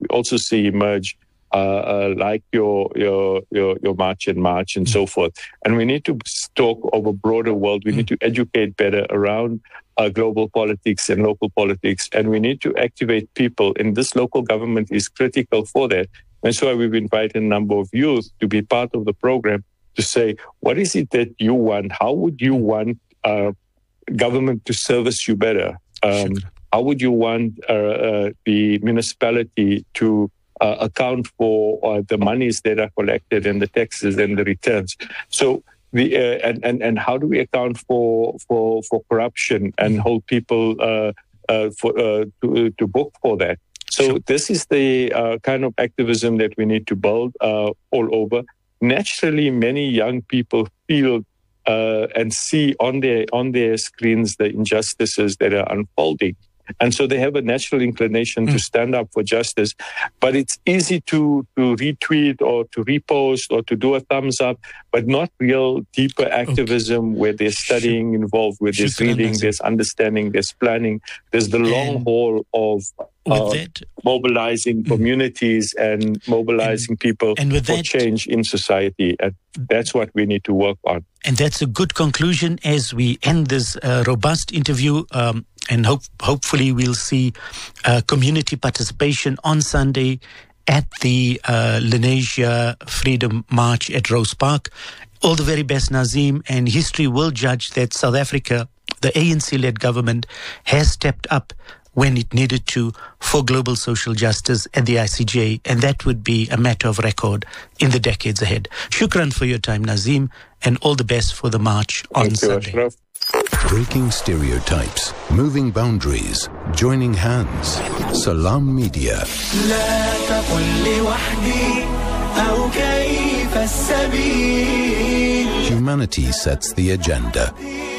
also see emerge, like your March and March and so forth. And we need to talk of a broader world. We need to educate better around global politics and local politics. And we need to activate people. And this local government is critical for that. That's why we've invited a number of youth to be part of the program to say, what is it that you want? How would you want government to service you better? How would you want the municipality to account for the monies that are collected and the taxes and the returns? So and how do we account for corruption and hold people to book for that? So this is the kind of activism that we need to build all over. Naturally, many young people feel and see on their screens the injustices that are unfolding. And so they have a natural inclination to stand up for justice. But it's easy to retweet or to repost or to do a thumbs up, but not real deeper activism where there's studying involved, where there's reading, there's understanding, there's planning. There's the long haul of mobilizing communities and mobilizing people for change in society. And that's what we need to work on. And that's a good conclusion as we end this robust interview. And hopefully we'll see community participation on Sunday at the Lenasia Freedom March at Rose Park. All the very best, Nazeem, and history will judge that South Africa, the ANC-led government, has stepped up when it needed to for global social justice at the ICJ, and that would be a matter of record in the decades ahead. Shukran for your time, Nazeem, and all the best for the march on Sunday. Ashraf. Breaking stereotypes, moving boundaries, joining hands. Salam Media. Humanity sets the agenda.